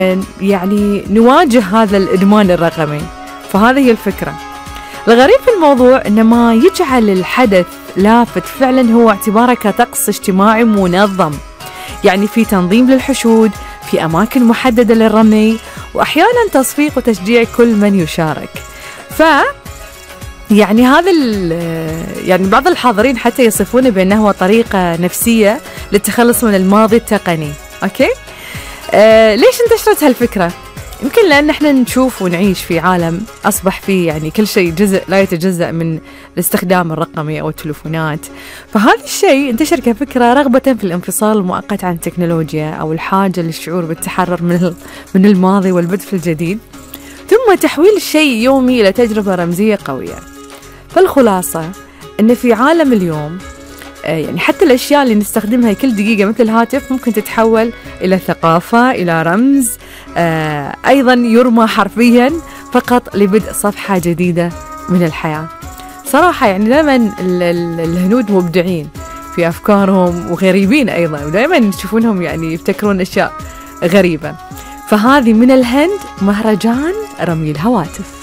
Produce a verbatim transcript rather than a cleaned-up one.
يعني نواجه هذا الإدمان الرقمي. فهذه هي الفكرة. الغريب في الموضوع أن ما يجعل الحدث لافت فعلا هو اعتباره كطقس اجتماعي منظم، يعني في تنظيم للحشود، في أماكن محددة للرمي، وأحيانا تصفيق وتشجيع كل من يشارك. ف يعني هذا يعني بعض الحاضرين حتى يصفونه بأنه هو طريقة نفسية للتخلص من الماضي التقني. أوكي؟ آه ليش انتشرت هالفكرة؟ يمكن لأن احنا نشوف ونعيش في عالم أصبح فيه يعني كل شيء جزء لا يتجزأ من الاستخدام الرقمي أو التلفونات. فهذا الشيء انتشر كفكرة رغبة في الانفصال المؤقت عن التكنولوجيا أو الحاجة للشعور بالتحرر من من الماضي والبدء في الجديد، ثم تحويل الشيء يومي إلى تجربة رمزية قوية. فالخلاصة أن في عالم اليوم يعني حتى الأشياء اللي نستخدمها كل دقيقة مثل الهاتف ممكن تتحول إلى ثقافة، إلى رمز، آه أيضا يرمى حرفيا فقط لبدء صفحة جديدة من الحياة. صراحة يعني دائما الهنود مبدعين في أفكارهم وغريبين أيضا، ودائما تشوفونهم يعني يبتكرون أشياء غريبة. فهذه من الهند مهرجان رمي الهواتف.